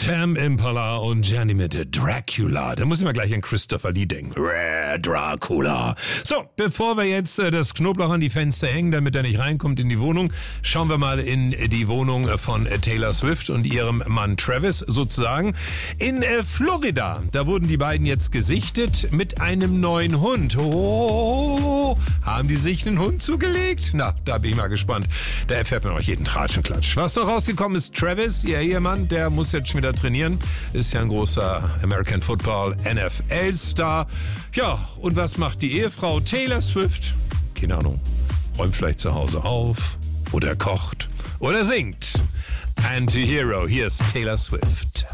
Tam Impala und Gianni mit Dracula. Da muss ich mal gleich an Christopher Lee denken. Dracula. So, bevor wir jetzt das Knoblauch an die Fenster hängen, damit er nicht reinkommt in die Wohnung, schauen wir mal in die Wohnung von Taylor Swift und ihrem Mann Travis sozusagen. In Florida, da wurden die beiden jetzt gesichtet mit einem neuen Hund. Oh, haben die sich einen Hund zugelegt? Na, da bin ich mal gespannt. Da erfährt man auch jeden Tratsch und Klatsch. Was noch rausgekommen ist, Travis, ihr Ehemann, der muss jetzt schon wieder trainieren. Ist ja ein großer American Football NFL-Star. Ja, und was macht die Ehefrau Taylor Swift? Keine Ahnung. Räumt vielleicht zu Hause auf oder kocht oder singt. Anti-Hero, hier ist Taylor Swift.